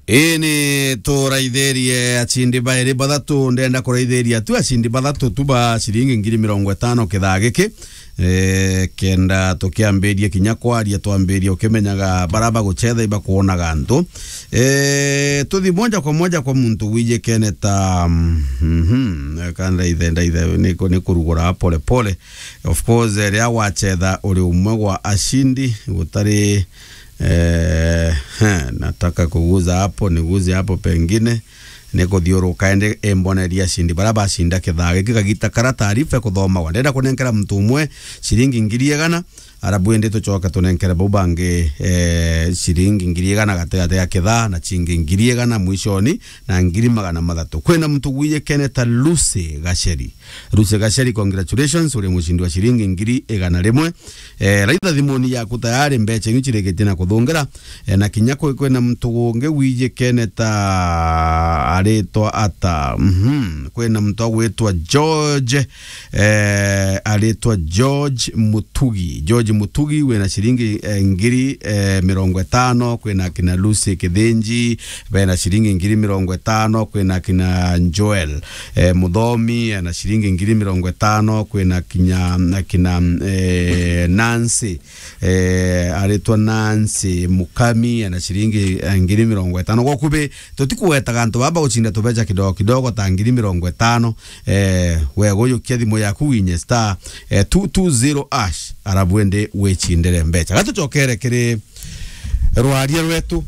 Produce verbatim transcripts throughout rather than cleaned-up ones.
Ini to raitherie achindi bairi bathatu ndenda kuraitheria tu achindi bathatu tu ba ciringi ngiri mirongo itano kithaa giki eh kenda tukiambiria kinya kwaria twambiria ukimenyaga baraba guchetha iba kuonaga antu eh tuthi moja kwa moja kwa muntu wije keneta mhm kanda ithenda ithe niko ni kurugura pole pole of course ria wachetha uri umwe gwa ashindi gutari Eh, nataka kuguza hapo niguze hapo pengine neko thioro kaende emboneria shindi baraba shinda kithaa gikagita kara taarifa kuthoma wandenda kunenkera mtu umwe shiringi ngiri igana arabu ende tucoka tunenkera bubange eh shiringi ngiri igana gatagate ya kithaa na chingi ngiri igana mwishoni na ngiri magana mathatu kwena mtu wiye Keneta Lucy Gacheri Lucy Gacheri, congratulations uri mushindi wa shiringi ngiri igana rimwe eh raitha thimoni yaku tayari mbeche nyichiregete na kuthungera eh, na kinyako kwena mtu unge wiye Keneta aretwa ata mhm kwena mtu wetwa George eh aretwa George Mutugi George Mutugi wena shiringi eh, ngiri eh, mirongo itano kwena kina Lucy Kithenji wena shiringi ngiri mirongo itano kwena kina Joel eh, Mudhomi na shiringi ngiri mirongo itano kwena kinya na kina eh, Nancy eh, aretwa Nancy Mukami na shiringi eh, ngiri mirongo itano kwa kube totikuweta gantu baba uchinda tubeja kidogo kidogo ta ngiri mirongo itano eh wego yukia thimo yaku winye star eh, two two zero ash arabwende wechindere mbecha gato chokere kiri rwaria rwetu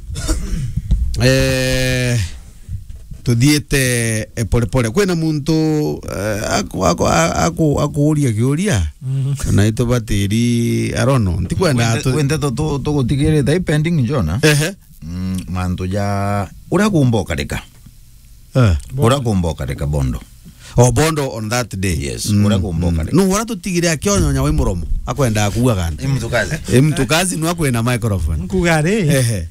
eh tudiete eh, pole pole kwena muntu eh, aku aku aku aku uria kiuria na ito batiri arono ntikwenda kwenda to to to gutigire dai pending njona ehe mm, mantu ya ura kumboka deka eh ura kumboka deka bondo o bondo on that day yes mm, ura kumboka deka no ura tutigire akionyo nya muromo akwenda akuga gani imtukazi imtukazi no akwena microphone nkugare ehe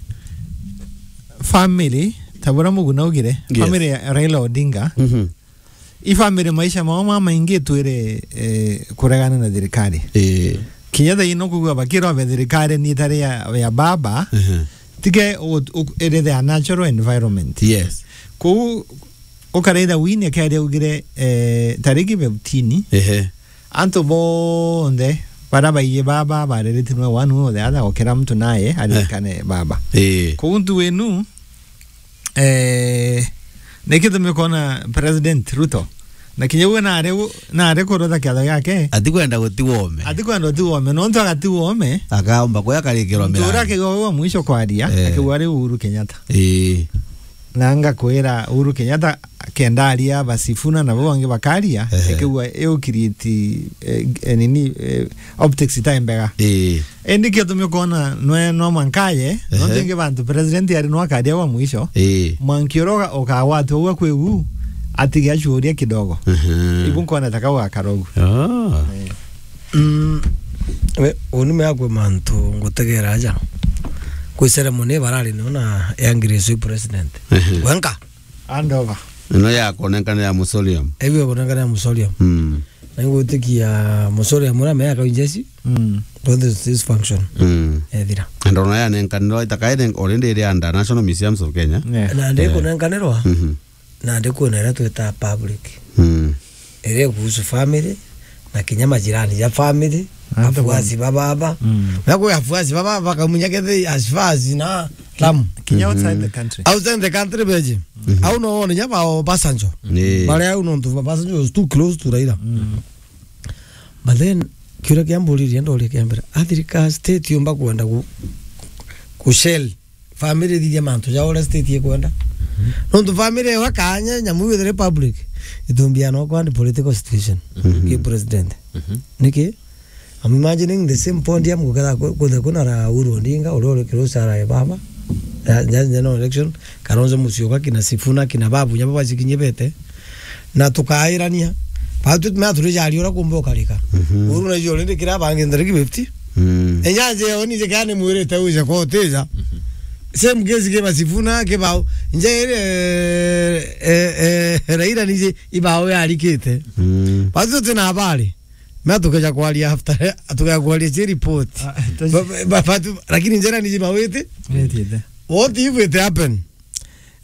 family tabura muguna ugire yes. Family ya Raila Odinga mhm mm i family maisha mama maingi twire eh, kuregana na thirikari eh kinyatha ino kugwa bakiro be thirikari ni tare ya, ya baba uh -huh. Tige it is a natural environment yes ku okareida wini kade ugire eh, tariki be tini ehe anto bonde para baye baba barere tinwa wanu the other okera mtu naye alikane baba eh ku untu wenu eh nekito mekona President Ruto na kinyewe na are na are korotha kiatho yake atikwenda gutiwome atikwenda gutiwome no ntwa gatiwome akaomba kwa karikiro mera tura kigogo mwisho kwaria eh. Akiwari Uhuru Kenyatta eh nanga kwera Uhuru Kenyatta kendaria basifuna na bonge bakaria eh. Ekiwa eukiriti eh, nini eh, optics timebega eh endi kito mekona no no mankaye eh. No tenge bantu president yari no akaria wa mwisho eh mankiroga okawatu wa kwewu atigia churia kidogo mhm ibun kona takawa karogu ah mm we onume akwe mantu ngutegera aja ku ceremony barari nona yangire president wenka andova no ya konekana ya mausoleum ebyo konekana ya mausoleum mm nango tikia mausoleum mura me aka injesi mm what is this function mm edira andona ya nenkano itakaide already area under National Museums of Kenya na ndiko nenkanero mhm na ndiko nera tweta public mm ere kuhusu family na kinyama jirani ya family afuazi baba nako afuazi baba bakamunyakete asfazi na lam kinya outside the country outside the country beje au no ne nyama o Basanjo bale au no tu Basanjo is too close to Raila but then kira kiambuli riendo le kiambira Africa state yomba kwenda ku ku shell family di diamanto ya ora state yekwenda no tu family wa kanya nyamu with the republic itumbia no kwa political situation ki president niki I'm imagining the same podium kukada kukada kuna ra Uhuru Odinga ulole kirosa ra baba ya general election Kalonzo Musyoka kina Sifuna kina babu nya baba zikinyebete na tukairania patu me aturi ali ora kumboka lika Uhuru na jole ndikira bange ndriki fifty enyaje oni je kane muire tauja ko teja same case ke Sifuna ke bao nje eh eh Raila nije ibao yalikite patu tena habari me tukaja kwalia after tukaja kwalia report but lakini njera nije bawete what if it happen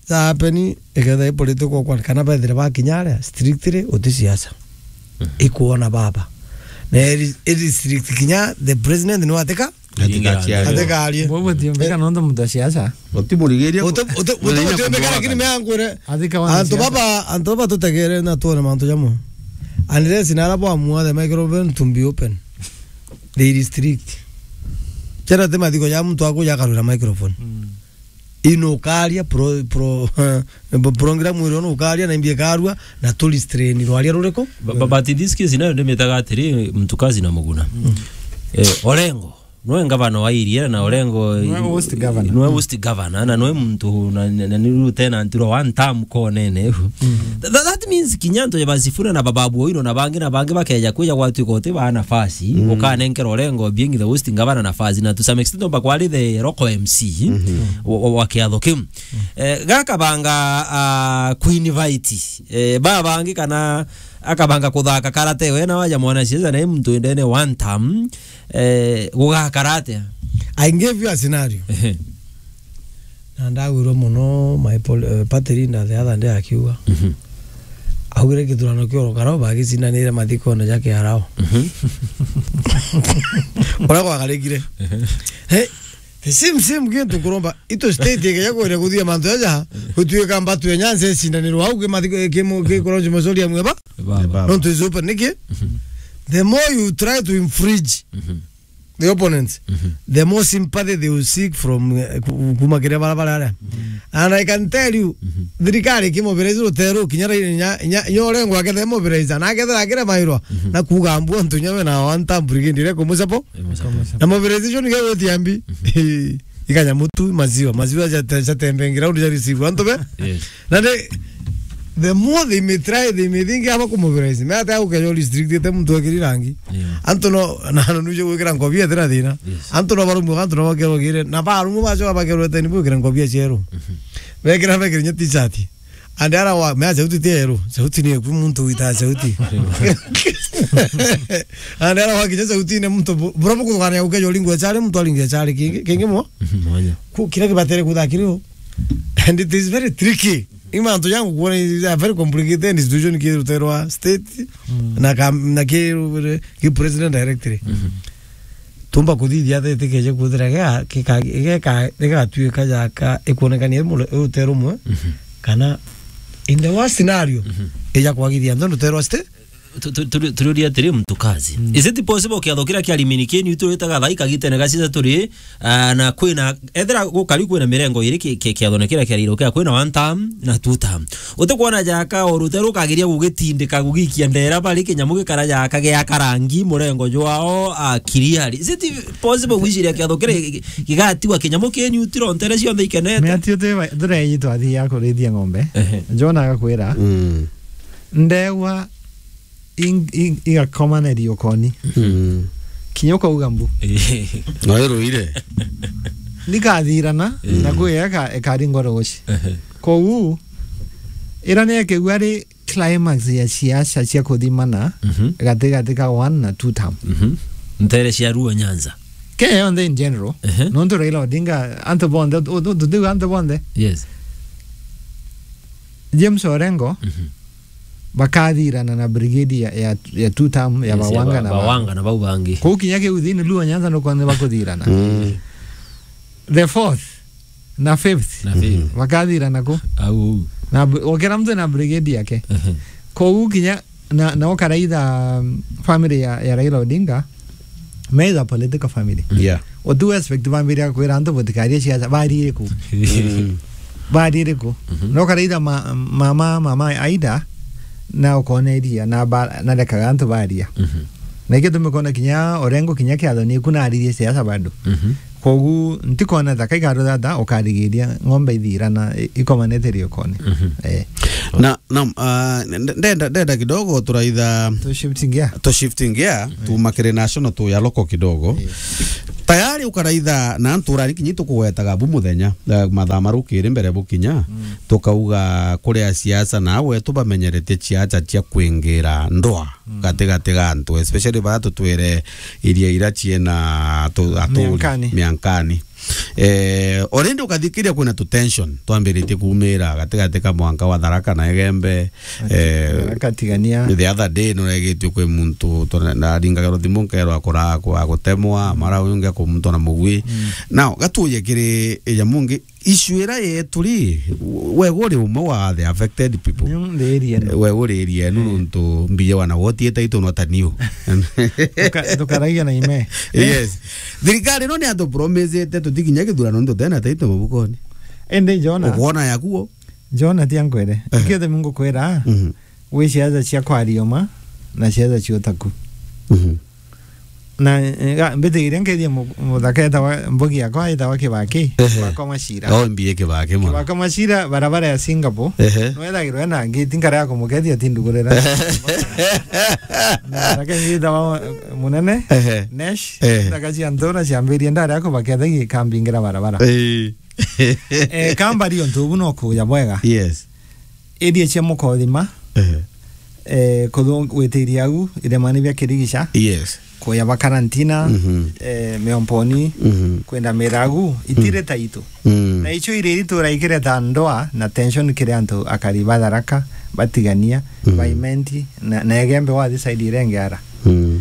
za peni eketha political kwa kana bethire ba kinyare strictly uti siasa ikuona baba na eri strict kinya the president no ateka ateka ali bobo tiombeka nondo muda siasa otimurigeria uto uto tiombeka lakini meangure adika wana anto baba anto baba tutegere na tuone manto jamu anile sinara bo amua the microphone to be open they restrict chera tema digo ya mtu akuja karura microphone inokaria pro pro program iro no ukaria na imbie karua na tuli strain rwaria rureko babati diski zinayo ndemetaga atiri mtukazi na muguna eh Orengo noe ngavana wa iria na Orengo noe host governor noe host governor na noe mtu na ni lieutenant ro one term ko nene that means kinyanto yabasifuna na bababu oino na bangi na bangi bakeja kuja kwatu kote ba nafasi ukanenkera Orengo being the host governor nafasi na to some extent bakwali the Roko M C wa kiathokim eh gaka banga Queen Vaiti eh babangi kana akabanga kuthaka karate we na waja mwana cieza na mtu endene one term eh guga karate. I gave you a scenario na ndagwiro muno my patri na the other day akiuga augire kithurano kioro karo bagicindanire mathiko na jake harao ora kwa garekire he sim sim kintu kuromba ito state ya kwere kuthia mantu aja kutuika mbatu enyanse cindaniro au ke mathiko ke ke koronje masoli ya mweba no to super niki the more you try to infringe the opponents the more sympathy they will seek from kumakire barabara and I can tell you thirikari kimobereza rutero kinyara nya nyorengo akethe mobereza na akethe akira mairo na kugambwa ntunyawe na wanta brigade ko musapo na mobereza ni gawe tiambi ikanya mutu maziwa maziwa ya tembengira uri receive anto be na de the more they may try they may think aba kumobereza me ata ukayo district te mtu akiri rangi anto no na no nuje wekira ngobia tera dina anto no baru mu anto no bakero gire na baru mu bajo bakero te ni wekira ngobia chero wekira wekira nyati chati andara wa me aje uti tero sauti ni ku muntu wita sauti andara wa kije sauti ni muntu brobo ku kana ukayo lingua chale muntu alingia chale kingi kingi mo ku kira ke batere ku dakiro and it is very tricky. Imanto yangu kuona is very complicated institution ki rutero state na na ki ki president directory tumba kudi dia te ke je kudra ga ki ka ke ka de ga tu ka ja ka ekoneka ni mo rutero mo kana in the worst scenario ella kwa gidia ndo rutero state tururia tiri mtukazi is it possible kiathokira ki aliminikeni turetaga thaika gitene gacisa turi na kwina ethera gukari kwina mirengo iri kiathonekera kiariro kia kwina one term na two term utekwana jaka orutero kagiria gugitindika gugikia ndera bali kinyamu gikara jaka gya karangi murengo jwao akiriari is it possible wishiria kiathokira gigatiwa kinyamu keni utiro ntere cio theikenete me atio te ndure yitu athi ya kurithia ngombe jona gakwira ndewa in in iga komaneri okoni mm kinyoko ugambu no ire nikathirana na gweka ekari ngorogoci ko u ira ne ke gwari climax ya siasa cia kuthimana gatega gatega one na two term ntere cia ruo Nyanza ke on the in general no ndo Raila Odinga anto bonde do do do anto bonde yes James Orengo bakathirana na brigade ya ya, ya two term ya bawanga na bawanga na baubangi ko kinyake uthini luo Nyanza no kwane bakuthirana the fourth na fifth na fifth bakathirana ko au na okera mtu na brigade yake ko kinya na na okaraida family ya, ya Raila Odinga made a political family yeah o tu aspect family ya kwera ando botikaria cia bari ko bari ko no okaraida mama mama Aida na ukoneria na ba na dekaga antu baria na kitu mekona kinya Orengo kinya kia thoni kuna aririe siasa bado kogu ntikona thaka igaro dada okarigiria ngombe ithirana ikomaneteri okone eh na na ndenda ndenda kidogo turaitha to shifting gear to shifting gear tu makere national tu ya loko kidogo tayari ukaraitha na nturari kinyitu kuwetaga bu muthenya mathama rukire mbere bukinya tukauga kuria siasa nawe tubamenyerete ciaca cia kwingira ndoa gatega tega antu especially ba tutwere iria ira ciena tu atu miankani eh orende ukathikiria kuna tu tension twambirite kumira gatigati ka mwanka wa Tharaka na Egembe eh katigania the other day no regitio kwe muntu na ringa garo thimunke ro akora kwa gutemwa mara uyunge ko muntu na mugwi now gatuye kiri ya mungi isuira yeturi we gori umwe wa the affected people we gori area nuntu mbiye wana wotie taito no taniu tukaragia na ime yes thirikari no ni atu promise te tutikinya githurano ndo tena taito mabukoni ende Jona ubona yakuo Jona tiangwere kiothe mungu kwera we ciaza cia kwarioma na ciaza cia utaku na mbetegire ngeithia muthaketa wa mbugi yakwa itawa Kibaki Kibako Macira o mbie Kibaki mo Kibako Macira barabara ya Singapore no ethagirwo na ngiti ngara ya kumukethia tindugurira na ngita wa munene Nesh ndagaci antora ciambirie ndara ya kubakethia kambingira barabara eh kambari ontu buno kuya bwega yes edi cia mukothima eh kodho wetiria au ire mani bya kirigisha yes kuya ba karantina mm -hmm. eh meomponi mm -hmm. kwenda Meragu itire taito mm -hmm. na icho ire ritura ikire tandoa na tension kire antu akariba Tharaka batigania mm -hmm. baimenti na, na Egembe wa this side irengara mm -hmm.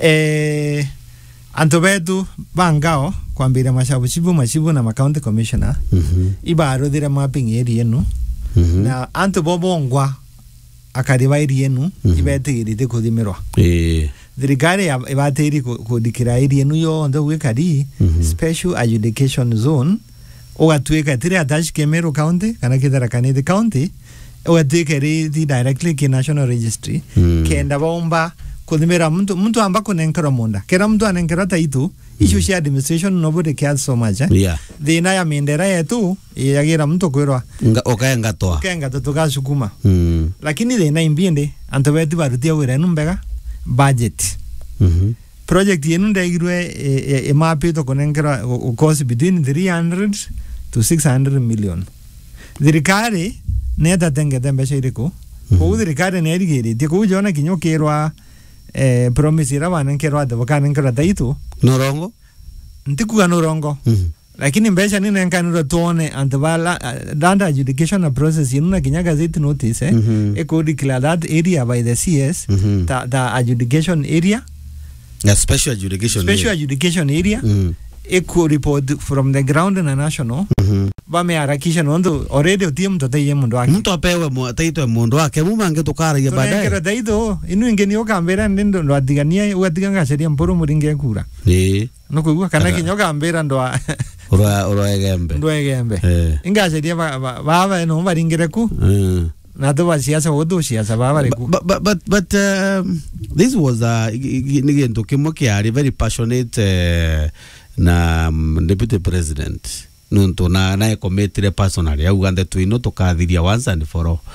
eh antu betu bangao kwambira mashabu chibu machibu na county commissioner mm -hmm. ibaro dire mapping area no mm -hmm. na antu bobongwa akariba area no mm -hmm. ibetigirite kuthimirwa eh thirikari ibatiri kudikira area no yo ndo wikari mm -hmm. special adjudication zone ugatweka tire attached Kemeru county kana Tharaka Nithi county ugatweka ri directly ki national registry mm -hmm. kenda bomba kuthimira muntu muntu amba kunenkera munda kera muntu anenkera taitu issue cia administration nobody cares so much eh? yeah thina ya mindera yetu yagira muntu kwirwa okaenga toa kenga tukasukuma mm lakini thina imbinde antu betu barutia wira numbega budget mhm project yenu ndaigirwe e mapito kunenkera cost between three hundred to six hundred million thirikari neta tengete mbesha iriko ko thirikari ne erigirite ko jona kinyokirwa eh promise ira banenkerwa de bakanenkera taitu norongo ntikuga norongo mm -hmm. lakini mbesha nina nkanura tuone antibala danda adjudication process yinuna kinyaga ziti notice eh mm -hmm. eko declare that area by the C S mm -hmm. the, the adjudication area a special adjudication special area. adjudication area mm -hmm. eko report from the ground na national mm -hmm. bameharakisha nondo already utie mtoto yeye mundu wake mtu apewe mu taito mundu wake mumange tukara ya baadaye tunekera taito inu ingeni okambera ndindo ndo adigania ugatiganga sheria mporo muringe kura eh no kuigwa kana kinyoka mbera ndo ura ura Egembe ndo Egembe eh inga sheria baba no baringire ku eh na to basiasa wodo siasa baba reku but but but, but um, this was a nigento kimokiari very passionate uh, na um, deputy president nuntu na na committed personally au gande tu ino tukathiria once and for all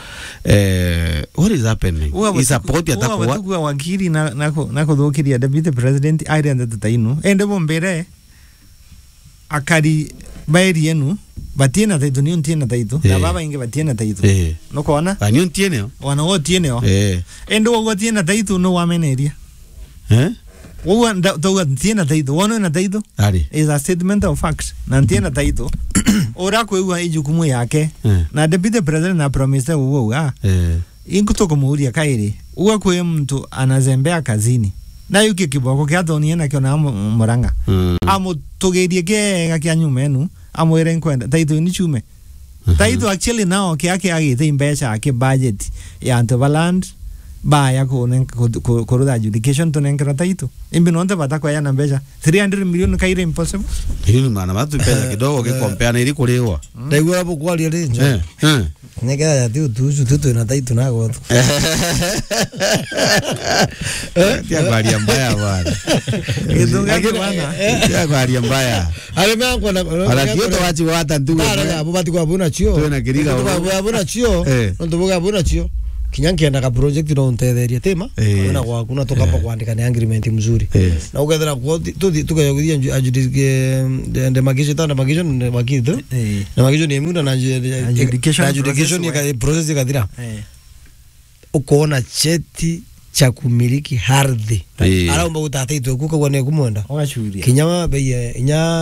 eh what is happening is support ya takwa watu kwa wakiri na nako nako thukiria deputy president aire ndo taino ende bombere akari bairi yenu batiena taito ni untiena taito na baba inge batiena taito no kona ani untiene wana wotiene o eh ende wo tiena taito no wameneria eh wo ndo tiena taito wono na taito ari is a statement of facts na tiena taito ora kwewa ijukumu yake na deputy president na promise uwo ah eh inkuto kumuuria kairi uwa kwe mtu anazembea kazini na yuki kiboko kia toni na kiona muranga mm. amo togerie ke gakia nyumenu amo ere nkwenda taito ni chume taito actually now kia kia agite imbesha ke budget ya antobaland ba ya ko nen ko ro adjudication to nen kra taito imbi nonte bata kwa ya na mbesha three hundred million kaire impossible hili maana watu pesa kidogo ke compare na ili kulewa ndaigwa hapo kwali ri eh eh nega ya tiu tuju tutu na taito na goto tia kwali mbaya bwana kidunga bwana tia kwali mbaya ale mangu na ala kioto wachi wata ndugu ala hapo bati kwa buna chio tuna kiriga kwa buna chio ndo boga buna chio kinyanke na ka project no ntetheria tema na kwa kuna toka pa kuandika ni agreement mzuri na ukethera kwa tu tukayogia ajudike de magisho tana magisho ne magisho na magisho ni muna na adjudication ya process ya kadira ukoona cheti cha kumiliki ardhi ala umba utate itu kuko kwa ne kumonda wakashuria kinyama beye nya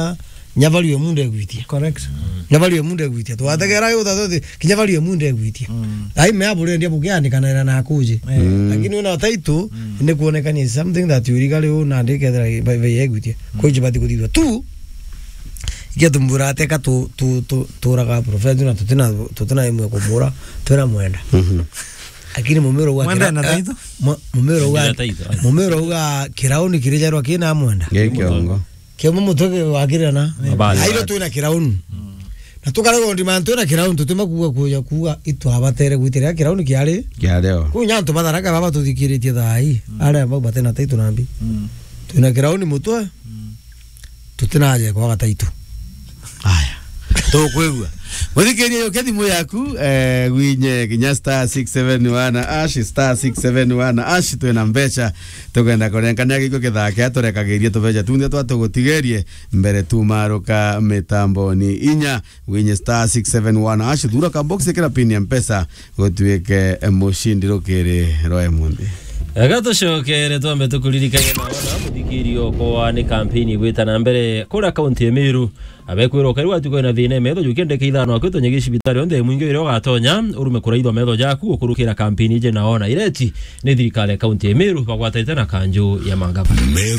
nyavali munde gwitia correct nyavali munde gwitia to ategera yo tatote kinyavali munde gwitia ai me abure ndia bugiani kana na akuje lakini una taito ne kuonekana something that you really una ndike by by gwitia ko jibati kudidwa tu ikiatumbura teka tu tu tu turaga profeta na tutena tutena imwe kumura tena mwenda lakini mumero wa mwenda na taito mumero wa mumero wa kirauni kirijarwa kina mwenda ngekiongo kemo mutoke wakirana ailo tu na kirauni na tukarago ndi mantu na kirauni tutuma kuwa kuya kuwa itu abatere gwitira kirauni kiale kialeo kunyanto badaraka baba tuthikiritie thai ara baba tena taito nambi tuna kirauni mutwe tutinaje kwa taito aya to kwegwa muthikiri yo kethimu yaku eh winye kinya star six seven one ash star six seven one ash twena mbecha tugenda kurenkania giko kithake atorekagirie tubeja tunde twatugutigerie mbere tu maruka mitambo ni inya winye star six seven one ash dura ka box kira pin ya mpesa gotweke mushindi rokere roe mundi Agato shokere twambe tukuririkanye na wana muthikiri okwa ni campaign gwita na mbere kura county ya Meru abekwiro kari watu kwena thine metho jukende keithano akwito nyegi cibitari onde mwingi ire ogatonya urume kuraithwa metho jaku okurukira campaign je naona ireti ni thirikari county ya Meru bagwataite na kanju ya mangaba.